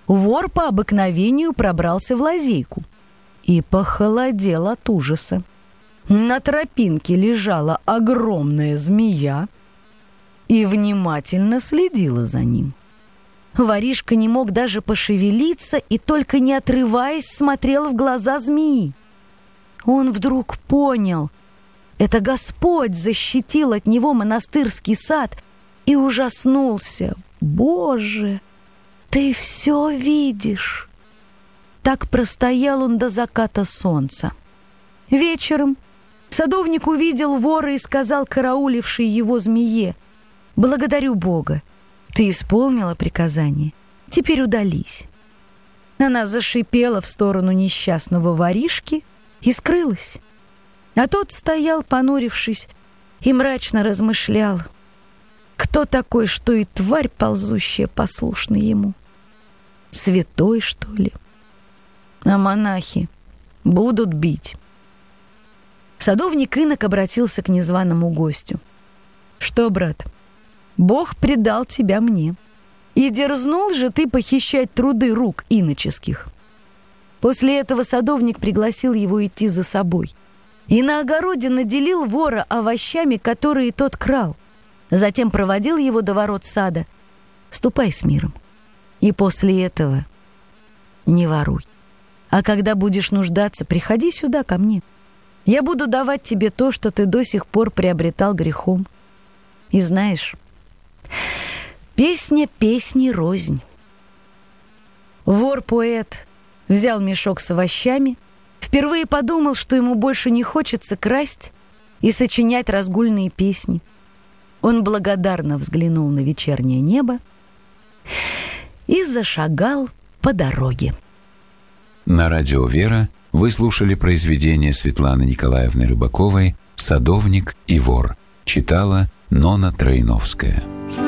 вор по обыкновению пробрался в лазейку и похолодел от ужаса. На тропинке лежала огромная змея и внимательно следила за ним. Воришка не мог даже пошевелиться и, только не отрываясь, смотрел в глаза змеи. Он вдруг понял, это Господь защитил от него монастырский сад, и ужаснулся. «Боже, ты все видишь!» Так простоял он до заката солнца. Вечером садовник увидел вора и сказал караулившей его змее: «Благодарю Бога, ты исполнила приказание, теперь удались». Она зашипела в сторону несчастного воришки и скрылась. А тот стоял, понурившись, и мрачно размышлял: кто такой, что и тварь ползущая послушна ему? Святой, что ли? А монахи будут бить. Садовник-инок обратился к незваному гостю: «Что, брат, Бог предал тебя мне, и дерзнул же ты похищать труды рук иноческих». После этого садовник пригласил его идти за собой и на огороде наделил вора овощами, которые тот крал. Затем проводил его до ворот сада: «Ступай с миром, и после этого не воруй. А когда будешь нуждаться, приходи сюда ко мне. Я буду давать тебе то, что ты до сих пор приобретал грехом. И знаешь, песня песни рознь». Вор-поэт взял мешок с овощами, впервые подумал, что ему больше не хочется красть и сочинять разгульные песни. Он благодарно взглянул на вечернее небо и зашагал по дороге. На радио «Вера» вы слушали произведение Светланы Николаевны Рыбаковой «Садовник и вор». Читала Нона Троиновская.